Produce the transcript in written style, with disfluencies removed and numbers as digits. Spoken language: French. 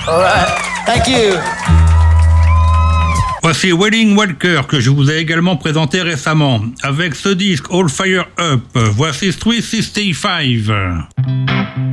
Alright, thank you. Voici Wedding Walker que je vous ai également présenté récemment. Avec ce disque All Fire Up, voici 365.